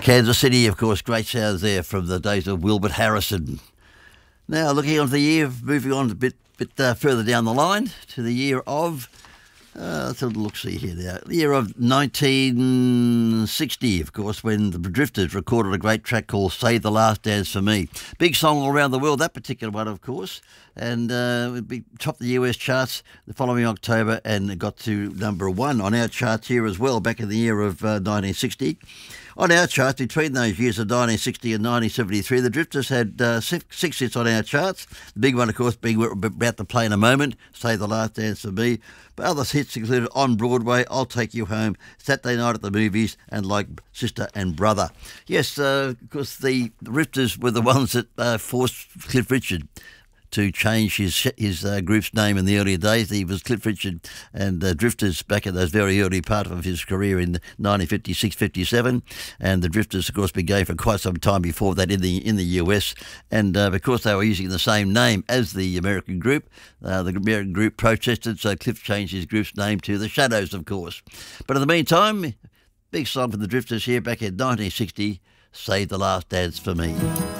Kansas City, of course, great sounds there from the days of Wilbert Harrison. Now, looking on to the year, moving on a bit further down the line to the year of, let's have a look-see here now. The year of 1960, of course, when the Drifters recorded a great track called Save the Last Dance for Me. Big song all around the world, that particular one, of course. And it topped the US charts the following October, and it got to number 1 on our charts here as well, back in the year of 1960. On our charts, between those years of 1960 and 1973, the Drifters had six hits on our charts. The big one, of course, being what we're about to play in a moment, Save the Last Dance for Me. But other hits included On Broadway, I'll Take You Home, Saturday Night at the Movies, and Like Sister and Brother. Yes, of course, the Drifters were the ones that forced Cliff Richard to change his group's name in the earlier days. He was Cliff Richard and Drifters back in those very early part of his career in 1956-57, and the Drifters, of course, been going for quite some time before that in the US, and because they were using the same name as the American group, the American group protested, so Cliff changed his group's name to The Shadows, of course. But in the meantime, big song for the Drifters here back in 1960, Save the Last Dance for Me.